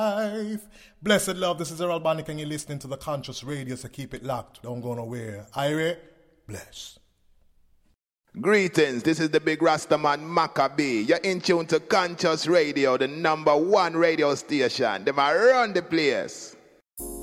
Blessed love, this is Errol Bannick and you're listening to the Conscious Radio, so keep it locked. Don't go nowhere. Ire, bless. Greetings, this is the big Rastaman Maccabee. You're in tune to Conscious Radio, the #1 radio station. They might run the place.